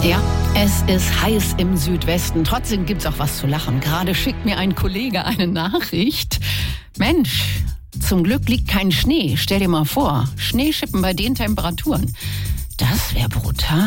Ja, es ist heiß im Südwesten. Trotzdem gibt's auch was zu lachen. Gerade schickt mir ein Kollege eine Nachricht. Mensch, zum Glück liegt kein Schnee. Stell dir mal vor, Schneeschippen bei den Temperaturen. Das wäre brutal.